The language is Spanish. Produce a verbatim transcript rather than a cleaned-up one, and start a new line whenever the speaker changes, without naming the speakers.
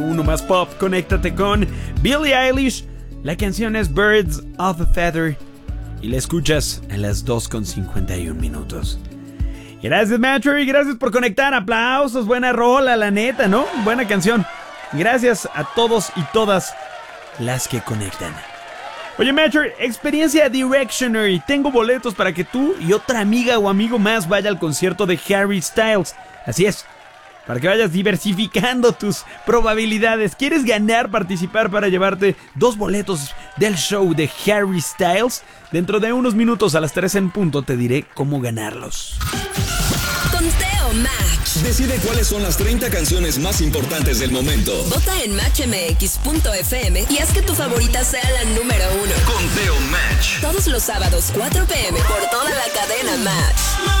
Uno más pop, conéctate con Billie Eilish. La canción es Birds of a Feather y la escuchas a las dos con cincuenta y un minutos. Gracias, Metro, y gracias por conectar. Aplausos, buena rola, la neta, ¿no? Buena canción. Gracias a todos y todas las que conectan. Oye, Metro, experiencia Directioner. Tengo boletos para que tú y otra amiga o amigo más vaya al concierto de Harry Styles. Así es, para que vayas diversificando tus probabilidades. ¿Quieres ganar, participar para llevarte dos boletos del show de Harry Styles? Dentro de unos minutos, a las tres en punto, te diré cómo ganarlos.
Conteo Match.
Decide cuáles son las treinta canciones más importantes del momento.
Vota en match m x punto f m y haz que tu favorita sea la número uno.
Conteo Match.
Todos los sábados, cuatro p m por toda la cadena Match.